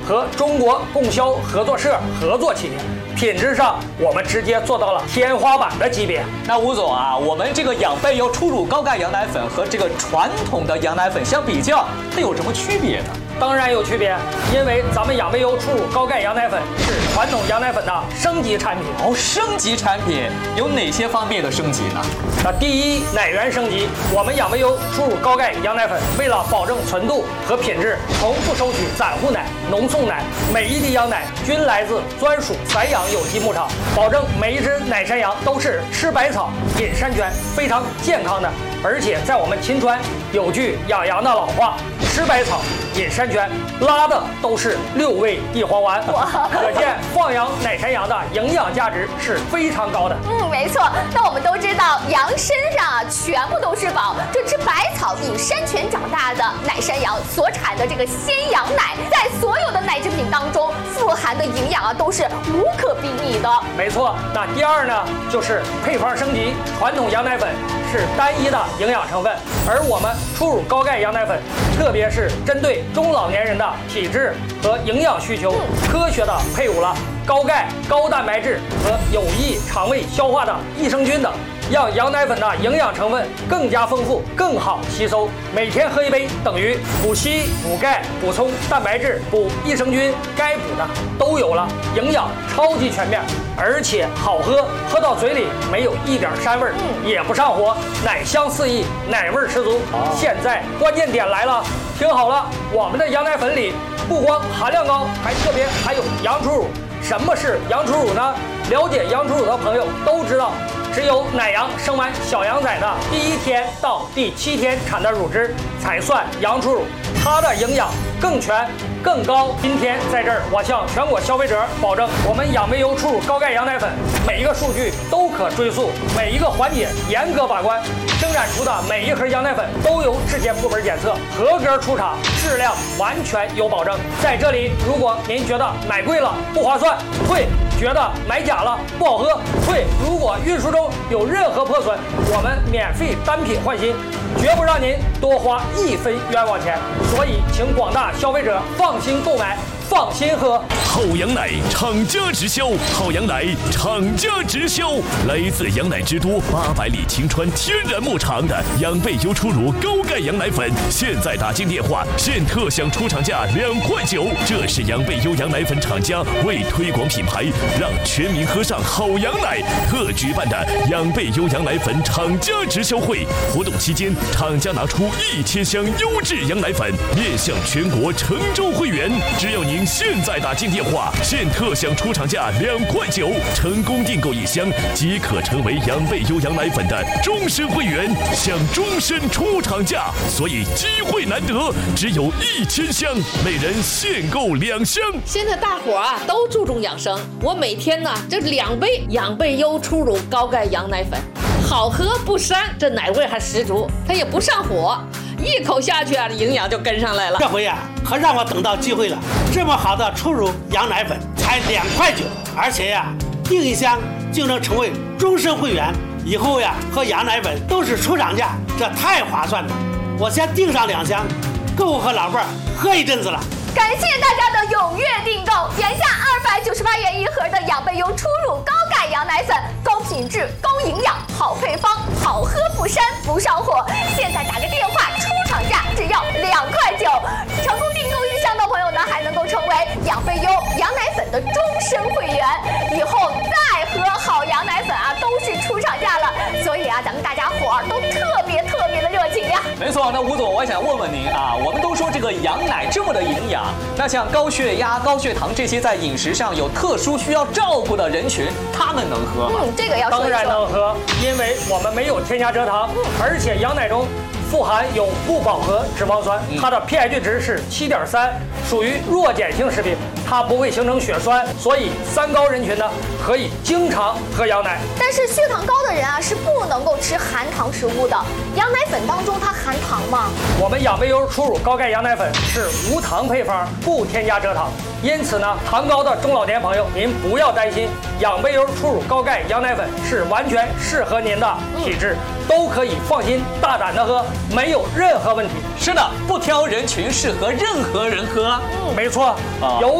和中国供销合作社合作企业，品质上我们直接做到了天花板的级别。 那吴总啊，我们这个养贝优初乳高钙羊奶粉和这个传统的羊奶粉相比较，它有什么区别呢？ 当然有区别，因为咱们养贝优初乳高钙羊奶粉是传统羊奶粉的升级产品。 哦，升级产品有哪些方面的升级呢？ 那第一，奶源升级，我们养贝优初乳高钙羊奶粉为了保证纯度和品质，从不收取散户奶、浓送奶，每一滴羊奶均来自专属散养有机牧场，保证每一只奶山羊都是吃百草、饮山泉，非常健康的。而且在我们秦川有句养羊的老话，吃百草饮山泉，拉的都是6味地黄丸，可见放养奶山羊的营养价值是非常高的。 没错。那我们都知道，羊身上全部都是宝，这吃百草饮山泉长大的奶山羊所产的这个鲜羊奶，在所有的奶制品当中富含的营养都是无可比拟的。 没错。那第二呢，就是配方升级，传统羊奶粉是单一的营养成分，而我们初乳高钙羊奶粉，特别是针对中老年人的体质和营养需求，科学的配伍了高钙、高蛋白质和有益肠胃消化的益生菌等，让羊奶粉的营养成分更加丰富，更好吸收。每天喝一杯，等于补硒、补钙、补充蛋白质、补益生菌，该补的都有了，营养超级全面，而且好喝，喝到嘴里没有一点膻味儿，也不上火，奶香四溢，奶味儿十足。现在关键点来了，听好了，我们的羊奶粉里不光含量高，还特别含有羊初乳。什么是羊初乳呢？了解羊初乳的朋友都知道，只有奶羊生完小羊崽的第1天到第7天产的乳汁才算羊初乳，它的营养更全更高。今天在这儿，我向全国消费者保证，我们养贝优初乳高钙羊奶粉每一个数据都可追溯，每一个环节严格把关，生产出的每一盒羊奶粉都由质检部门检测，合格出厂，质量完全有保证。在这里，如果您觉得买贵了不划算，退；觉得买假了不好喝，退。如果运输中有任何破损，我们免费单品换新，绝不让您多花1分冤枉钱。所以，请广大消费者放心购买，放心喝。 好羊奶厂家直销，好羊奶厂家直销，来自羊奶之都800里秦川天然牧场的养贝优初乳高钙羊奶粉，现在打进电话，现特享出厂价2块9。这是养贝优羊奶粉厂家为推广品牌，让全民喝上好羊奶特举办的养贝优羊奶粉厂家直销会。活动期间，厂家拿出1000箱优质羊奶粉，面向全国成州会员。只要您现在打进电话，现特享出厂价2块9，成功订购1箱即可成为养贝优羊奶粉的终身会员，享终身出厂价。所以机会难得，只有1000箱，每人限购2箱。 现在大伙儿都注重养生，我每天呢这2杯养贝优初乳高钙羊奶粉，好喝不膻，这奶味还十足，它也不上火，一口下去营养就跟上来了。 这回可让我等到机会了，这么好的初乳羊奶粉才2块9，而且订1箱就能成为终身会员，以后喝羊奶粉都是出厂价，这太划算了。我先订上2箱，够我和老伴喝一阵子了。 感谢大家的踊跃订购，原价298元1盒的养贝优初乳高钙羊奶粉，高品质、高营养、好配方，好喝不膻不上火。现在打个电话，出厂价只要2块9。成功订购1箱的朋友呢，还能够成为养贝优羊奶粉的终身会员，以后再喝好羊奶粉都是出厂价了。所以咱们大家伙儿都特别的热情呀。 没错，那吴总，我想问问您我们都说这个羊奶这么的营养，那像高血压、高血糖这些在饮食上有特殊需要照顾的人群，他们能喝吗？ 这个要说一说。 当然能喝，因为我们没有添加蔗糖，而且羊奶中富含有不饱和脂肪酸，它的 pH 值是7.3，属于弱碱性食品，它不会形成血栓，所以3高人群呢可以经常喝羊奶。 但是血糖高的人是不能够吃含糖食物的。羊奶粉当中它含糖吗？ 我们养贝优初乳高钙羊奶粉是无糖配方，不添加蔗糖，因此呢，糖高的中老年朋友您不要担心，养贝优初乳高钙羊奶粉是完全适合您的体质，都可以放心大胆的喝，没有任何问题。 是的，不挑人群，适合任何人喝。 没错，有